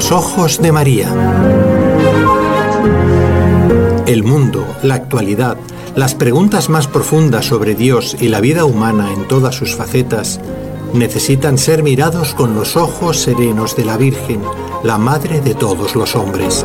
los ojos de María. El mundo, la actualidad, las preguntas más profundas sobre Dios y la vida humana en todas sus facetas necesitan ser mirados con los ojos serenos de la Virgen, la madre de todos los hombres.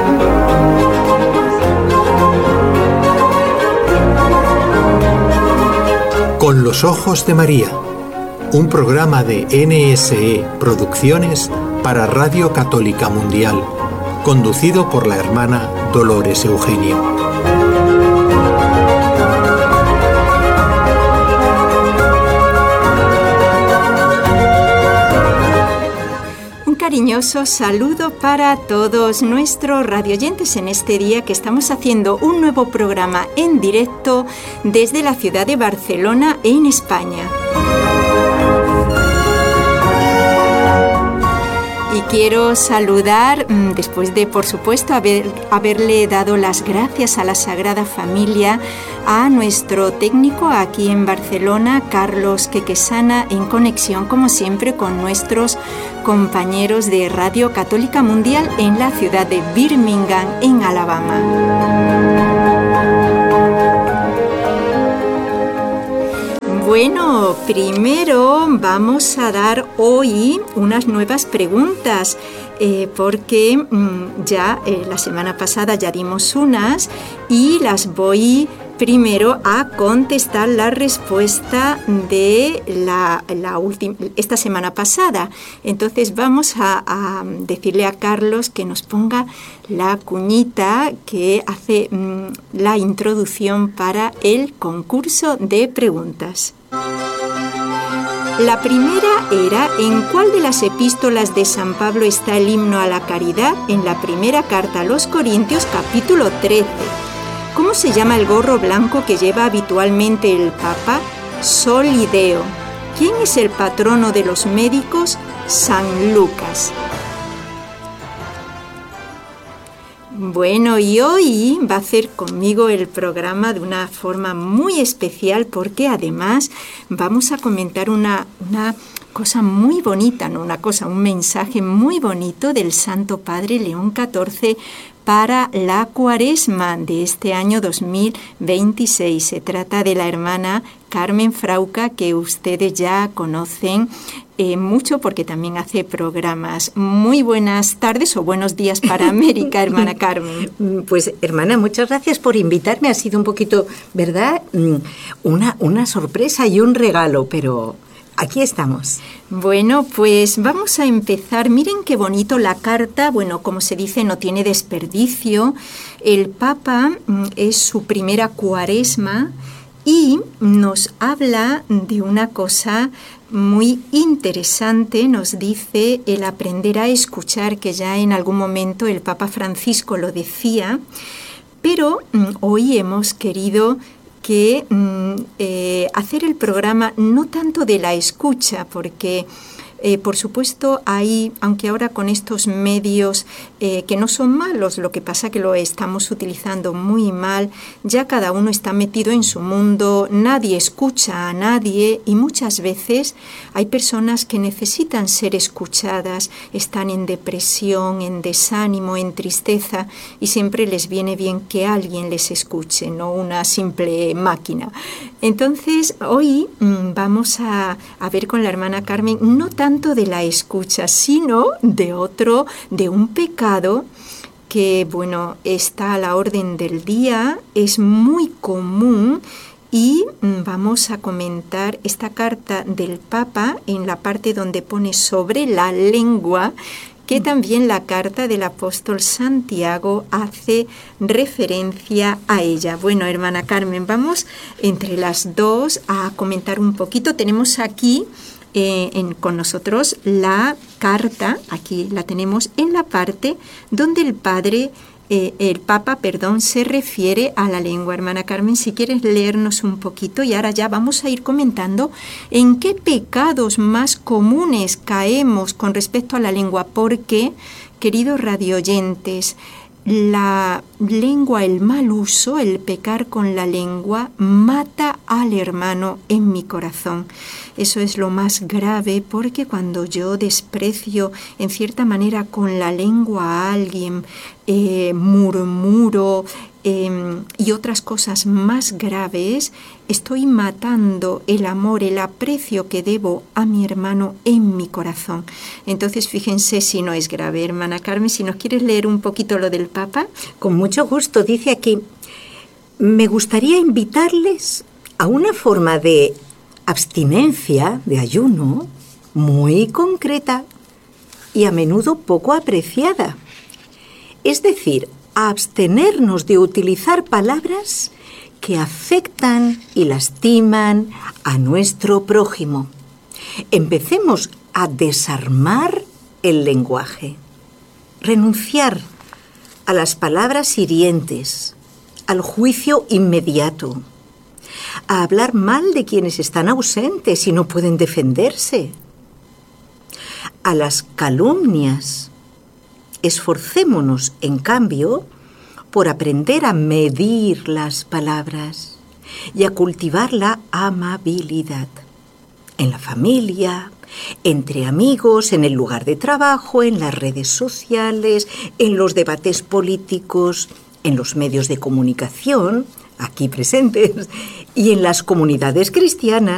Con los ojos de María, un programa de NSE Producciones para Radio Católica Mundial, conducido por la hermana Dolores Eugenio. Cariñoso saludo para todos nuestros radioyentes en este día que estamos haciendo un nuevo programa en directo desde la ciudad de Barcelona, en España. Y quiero saludar, después de, por supuesto, haberle dado las gracias a la Sagrada Familia, a nuestro técnico aquí en Barcelona, Carlos Quequesana, en conexión, como siempre, con nuestros compañeros de Radio Católica Mundial en la ciudad de Birmingham, en Alabama. Bueno, primero vamos a dar hoy unas nuevas preguntas, porque ya la semana pasada ya dimos unas y las voy primero a contestar la respuesta de esta semana pasada. Entonces vamos a decirle a Carlos que nos ponga la cuñita que hace la introducción para el concurso de preguntas. La primera era: ¿en cuál de las epístolas de San Pablo está el himno a la caridad? En la primera carta a los Corintios, capítulo 13. ¿Cómo se llama el gorro blanco que lleva habitualmente el Papa? Sol y Deo. ¿Quién es el patrono de los médicos? San Lucas. Bueno, y hoy va a hacer conmigo el programa de una forma muy especial, porque además vamos a comentar una cosa muy bonita, no una cosa, un mensaje muy bonito del Santo Padre León XIV para la Cuaresma de este año 2026. Se trata de la hermana Carmen Frauca, que ustedes ya conocen mucho porque también hace programas. Muy buenas tardes o buenos días para América, hermana Carmen. Pues, hermana, muchas gracias por invitarme. Ha sido un poquito, ¿verdad? Una sorpresa y un regalo, pero aquí estamos. Bueno, pues vamos a empezar. Miren qué bonito la carta. Bueno, como se dice, no tiene desperdicio. El Papa es su primera Cuaresma y nos habla de una cosa muy interesante. Nos dice el aprender a escuchar, que ya en algún momento el Papa Francisco lo decía, pero hoy hemos querido hacer el programa no tanto de la escucha, porque por supuesto hay, aunque ahora con estos medios que no son malos, lo que pasa que lo estamos utilizando muy mal, ya cada uno está metido en su mundo, nadie escucha a nadie y muchas veces hay personas que necesitan ser escuchadas, están en depresión, en desánimo, en tristeza y siempre les viene bien que alguien les escuche, no una simple máquina. Entonces hoy vamos a ver con la hermana Carmen no tanto de la escucha, sino de un pecado que, bueno, está a la orden del día, es muy común, y vamos a comentar esta carta del Papa en la parte donde pone sobre la lengua, que también la carta del apóstol Santiago hace referencia a ella. Bueno, hermana Carmen, vamos entre las dos a comentar un poquito. Tenemos aquí con nosotros la carta, aquí la tenemos en la parte donde el Papa se refiere a la lengua. Hermana Carmen, si quieres leernos un poquito, y ahora ya vamos a ir comentando en qué pecados más comunes caemos con respecto a la lengua, porque, queridos radioyentes, la lengua, el mal uso, el pecar con la lengua, mata al hermano en mi corazón. Eso es lo más grave, porque cuando yo desprecio en cierta manera con la lengua a alguien, murmuro y otras cosas más graves, estoy matando el amor, el aprecio que debo a mi hermano en mi corazón. Entonces, fíjense si no es grave. Hermana Carmen, si nos quieres leer un poquito lo del Papa. Con mucho gusto. Dice aquí, me gustaría invitarles a una forma de abstinencia, de ayuno, muy concreta y a menudo poco apreciada. Es decir, a abstenernos de utilizar palabras que afectan y lastiman a nuestro prójimo. Empecemos a desarmar el lenguaje, renunciar a las palabras hirientes, al juicio inmediato, a hablar mal de quienes están ausentes y no pueden defenderse, a las calumnias. Esforcémonos, en cambio, por aprender a medir las palabras y a cultivar la amabilidad en la familia, entre amigos, en el lugar de trabajo, en las redes sociales, en los debates políticos, en los medios de comunicación, aquí presentes, y en las comunidades cristianas.